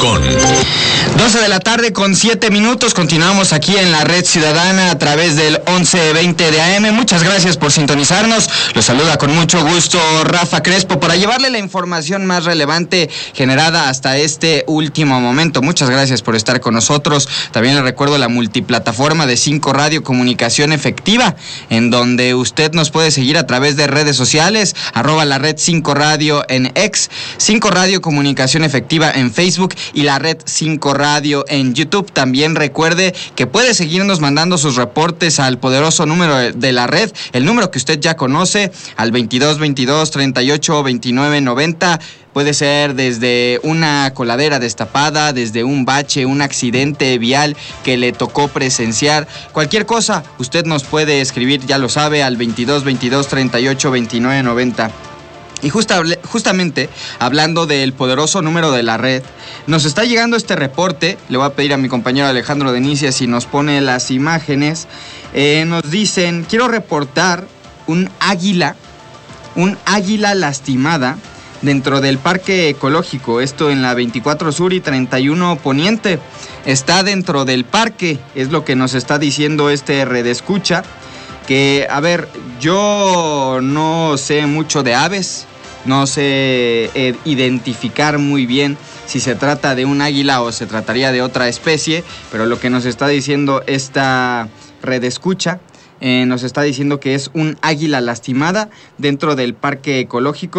con 12 de la tarde con 7 minutos. Continuamos aquí en la Red Ciudadana a través del 1120 de AM. Muchas gracias por sintonizarnos. Los saluda con mucho gusto Rafa Crespo para llevarle la información más relevante generada hasta este último momento. Muchas gracias por estar con nosotros. También le recuerdo la multiplataforma de 5 Radio Comunicación Efectiva, en donde usted nos puede seguir a través de redes sociales, @la red 5 Radio en X, 5 Radio Comunicación Efectiva en Facebook y la red 5 Radio en YouTube. También recuerde que puede seguirnos mandando sus reportes al poderoso número de la red, el número que usted ya conoce, al 22 38 29 90. Puede ser desde una coladera destapada, desde un bache, un accidente vial que le tocó presenciar. Cualquier cosa, usted nos puede escribir, ya lo sabe, al 22 38 29 90. Y justamente, hablando del poderoso número de la red, nos está llegando este reporte. Le voy a pedir a mi compañero Alejandro Denicia si nos pone las imágenes. Nos dicen, quiero reportar un águila lastimada dentro del parque ecológico, esto en la 24 Sur y 31 Poniente. Está dentro del parque, es lo que nos está diciendo este redescucha, que, a ver, yo no sé mucho de aves, no sé identificar muy bien si se trata de un águila o se trataría de otra especie, pero lo que nos está diciendo esta redescucha, nos está diciendo que es un águila lastimada dentro del parque ecológico.